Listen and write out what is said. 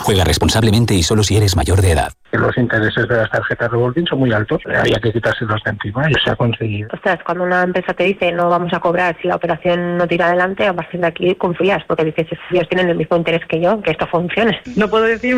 Juega responsablemente y solo si eres mayor de edad. Los intereses de las tarjetas revolving son muy altos. Había que quitárselos de encima y se ha conseguido. Ostras, cuando una empresa te dice no vamos a cobrar si la operación no tira adelante, a partir de aquí confías, porque dices, ellos tienen el mismo interés que yo, que esto funcione. No puedo decir